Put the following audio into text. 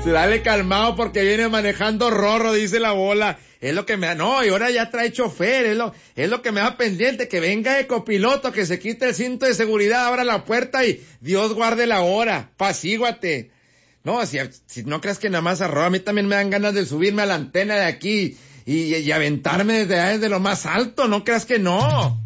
Se dale calmado porque viene manejando Rorro, dice la bola. Es lo que me da, no, y ahora ya trae chofer, es lo que me da pendiente, que venga de copiloto, que se quite el cinto de seguridad, abra la puerta y Dios guarde la hora, pasíguate. No, si no creas que nada más arroba, a mí también me dan ganas de subirme a la antena de aquí y aventarme desde lo más alto, no creas que no.